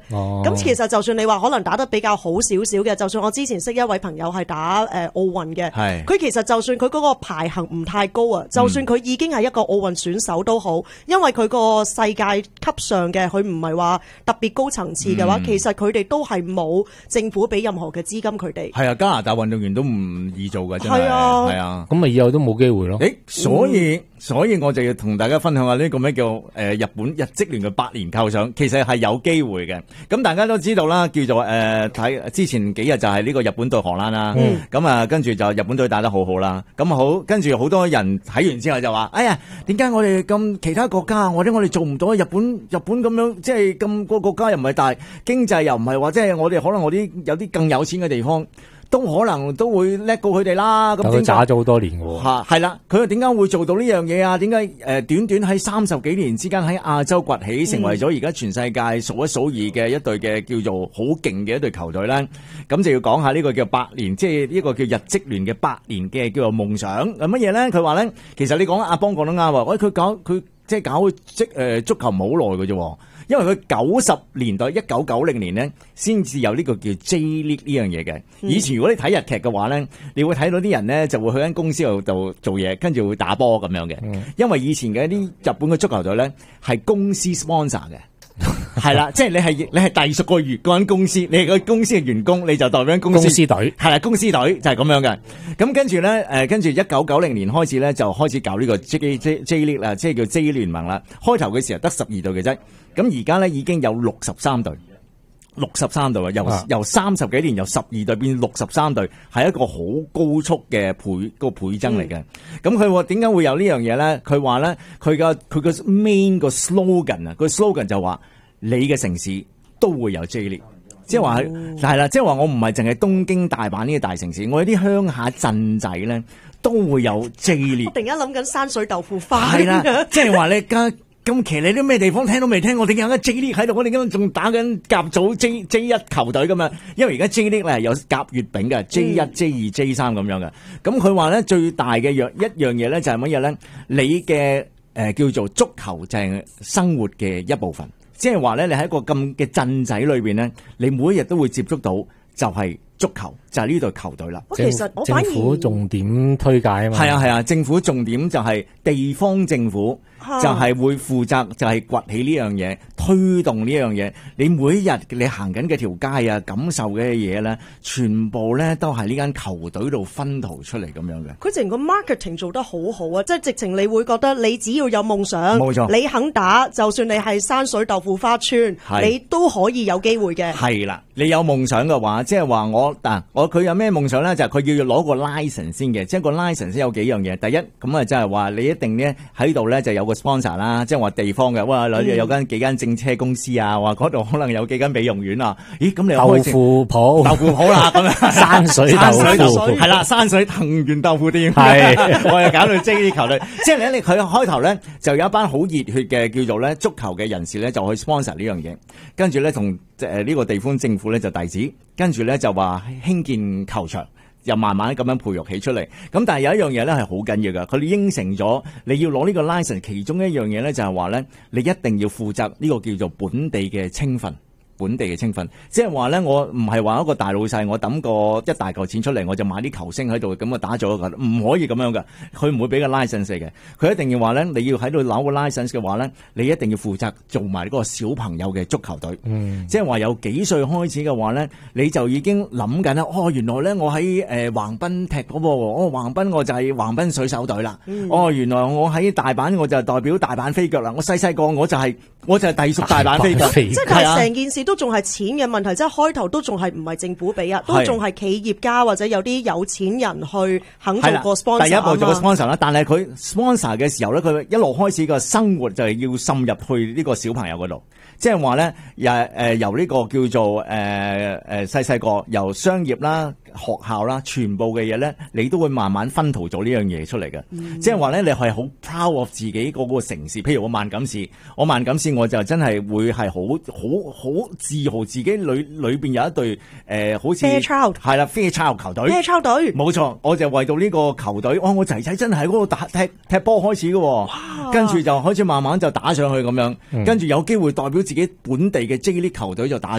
咁其實就算你話可能打得比較好少少嘅，就算我之前識一位朋友係打奧運嘅，佢其實就算佢嗰個排行唔太高啊，就算佢已經係一個奧運選手都好，因為佢個世界級上嘅佢唔係話特別高層次嘅話，其實佢哋都係冇政府俾任何嘅資金佢哋。 係啊，加拿大運動員都唔易做㗎，真係。係啊， 咁咪以後都冇機會咯。 所以我就要同大家分享下呢個咩叫日本日職聯嘅百年構想，其實係有機會嘅。咁大家都知道啦，叫做睇之前幾日就係呢個日本對荷蘭啦。咁啊，跟住就日本隊打得好好啦。咁好，跟住好多人睇完之後就話：哎呀，點解我哋咁其他國家，或者我哋做唔到日本咁樣，即係咁個國家又唔係大，經濟又唔係話即係我哋可能我啲有啲更有錢嘅地方。都可能都會叻過佢哋啦。咁佢打咗好多年喎。 係啦，佢點解會做到呢樣嘢啊？點解短短喺30幾年之間喺亞洲崛起，成為咗而家全世界數一數二嘅一隊嘅叫做好勁嘅一隊球隊咧？咁就要講下呢個叫百年，即係呢個叫日職聯嘅百年嘅叫做夢想。乜嘢咧？佢話咧，其實你講阿邦講得啱喎。喂，佢即係搞足球唔好耐嘅啫。因為佢90年代1990年咧，先至有呢個叫 J League 呢樣嘢嘅。以前如果你睇日劇嘅話咧，你會睇到啲人咧就會去間公司度做嘢，跟住會打波咁樣嘅。因為以前嘅一啲日本嘅足球隊咧係公司 sponsor 嘅，係啦，即係你係隸屬個間公司，你係個公司嘅員工，你就代表公司隊，係啦，公司隊就係咁樣嘅。咁跟住咧，跟住1990年開始咧就開始搞呢個 J League 啦，即係叫 J 聯盟啦。開頭嘅時候得12隊嘅啫。咁而家咧已經有63隊啊！由30幾年由12隊變63隊，係一個好高速嘅倍增嚟嘅。咁佢話點解會有呢樣嘢咧？佢話咧佢個 main 個 slogan 啊，個 slogan 就話你嘅城市都會有 J League，即係話係啦，即係話我唔係淨係東京大阪呢個大城市，我有啲鄉下鎮仔咧都會有 J League。我突然間諗緊山水豆腐花。 係啦，即係話你咁騎你啲咩地方聽都未聽過，我哋有間 J League 喺度，我哋今仲打緊甲組 J1 球隊噶嘛？因為而家 J League 咧有甲乙丙嘅 J1、J2、J3 咁樣嘅。咁佢話咧最大嘅一樣嘢咧就係乜嘢咧？你嘅叫做足球就係生活嘅一部分，即係話咧你喺一個咁嘅鎮仔裏邊咧，你每一日都會接觸到就係足球，就係呢隊球隊啦。 其實我反而政府重點推介啊嘛。 係啊，政府重點就係地方政府。就係會負責，就係崛起呢樣嘢，推動呢樣嘢。你每一日你行緊嘅條街啊，感受嘅嘢咧，全部咧都係呢間球隊度薰陶出嚟咁樣嘅。 佢成個 marketing 做得好好啊！即係直情你會覺得你只要有夢想， 冇錯， 你肯打，就算你係山水豆腐花村，你都可以有機會嘅。 係啦，你有夢想嘅話，即係話佢有咩夢想咧？就係佢要攞個 license 先嘅，即係個 license 先有幾樣嘢。第一咁啊，即係話你一定咧喺度咧就有個 sponsor 啦，即係話地方嘅，哇，有幾間正車公司啊，話嗰度可能有幾間美容院啊，咦，咁你又開豆腐鋪啦，咁樣山水豆腐係啦，山水藤原豆腐店，係我又搞到即係啲球隊，即係你佢開頭咧就有一班好熱血嘅叫做咧足球嘅人士咧就去 sponsor 呢樣嘢，跟住咧同呢個地方政府咧就遞紙，跟住咧就話興建球場。又慢慢咁樣培育起出嚟，咁但係有一樣嘢咧係好緊要噶，佢哋應承咗你要攞呢個 license，其中一樣嘢咧就係話咧，你一定要負責呢個叫做本地嘅青訓。即係話咧，我唔係話一個大老細，我抌個一大嚿錢出嚟，我就買啲球星喺度咁啊打咗一個，唔可以咁樣噶，佢唔會俾個 license 嘅，佢一定要話咧，你要喺度攞個 license 嘅話咧，你一定要負責做埋嗰個小朋友嘅足球隊，即係話由幾歲開始嘅話咧，你就已經諗緊啦，原來咧我喺橫濱踢嗰波，橫濱我就係橫濱水手隊啦，原來我喺大阪我就代表大阪飛腳啦，我細個我就係隸屬大阪飛腳， 即係成件事都仲係錢嘅問題，即係開頭都仲係唔係政府俾啊，都仲係企業家或者有啲有錢人去肯做個 sponsor。第一步做個 sponsor 啦，但係佢 sponsor 嘅時候咧，佢一路開始個生活就係要滲入去呢個小朋友嗰度，即係話咧，由呢個叫做細個由商業啦、學校啦，全部嘅嘢咧，你都會慢慢薰陶咗呢樣嘢出嚟嘅。即係話咧，你係好 proud of 自己嗰個城市，譬如我萬錦市，我就真係會係好自豪自己裏邊有一隊好似 Fairchild 係啦 Fairchild 球隊 Fairchild 隊冇錯，我就為到呢個球隊，我仔仔真係喺嗰度踢波開始嘅，跟住就開始慢慢就打上去咁樣，跟住有機會代表自己本地嘅 J League 球隊就打。